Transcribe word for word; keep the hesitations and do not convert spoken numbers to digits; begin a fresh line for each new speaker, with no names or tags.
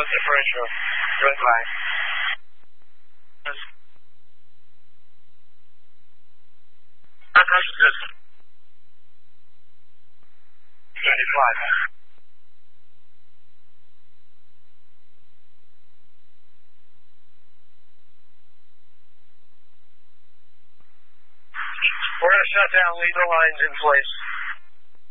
differential. Red line. twenty-five. We're going to shut down, leave the lines in place.